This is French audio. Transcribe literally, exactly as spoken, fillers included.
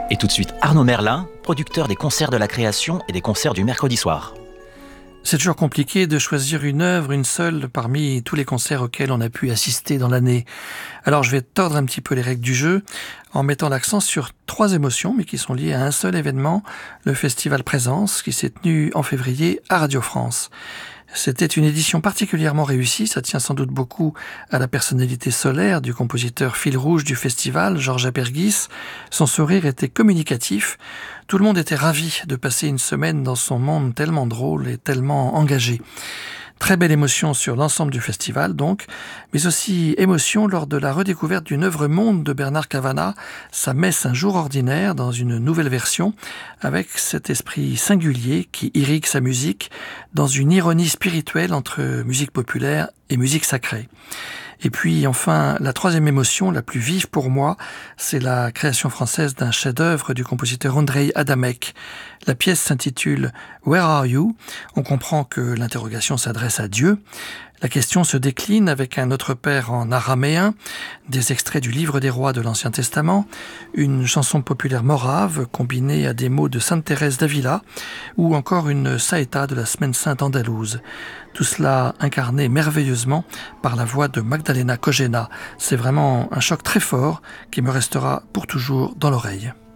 Et tout de suite, Arnaud Merlin, producteur des concerts de la création et des concerts du mercredi soir. C'est toujours compliqué de choisir une œuvre, une seule, parmi tous les concerts auxquels on a pu assister dans l'année. Alors je vais tordre un petit peu les règles du jeu en mettant l'accent sur trois émotions, mais qui sont liées à un seul événement, le Festival Présence, qui s'est tenu en février à Radio France. C'était une édition particulièrement réussie, ça tient sans doute beaucoup à la personnalité solaire du compositeur fil rouge du festival, Georges Apergis. Son sourire était communicatif. Tout le monde était ravi de passer une semaine dans son monde tellement drôle et tellement engagé. Très belle émotion sur l'ensemble du festival donc, mais aussi émotion lors de la redécouverte d'une œuvre monde de Bernard Cavanagh, sa messe un jour ordinaire dans une nouvelle version, avec cet esprit singulier qui irrigue sa musique dans une ironie spirituelle entre musique populaire et musique sacrée. Et puis enfin, la troisième émotion, la plus vive pour moi, c'est la création française d'un chef-d'œuvre du compositeur Ondřej Adamek. La pièce s'intitule « Where are you ?» On comprend que l'interrogation s'adresse à Dieu. La question se décline avec un Notre Père en araméen, des extraits du Livre des Rois de l'Ancien Testament, une chanson populaire morave combinée à des mots de Sainte Thérèse d'Avila ou encore une saeta de la Semaine Sainte andalouse. Tout cela incarné merveilleusement par la voix de Magdalena Kojena. C'est vraiment un choc très fort qui me restera pour toujours dans l'oreille.